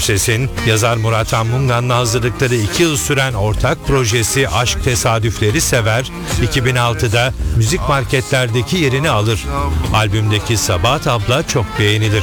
Gürses'in yazar Murat Anmungan'la hazırlıkları 2 yıl süren ortak projesi Aşk Tesadüfleri Sever, 2006'da müzik marketlerdeki yerini alır. Albümdeki Sabahat Abla çok beğenilir.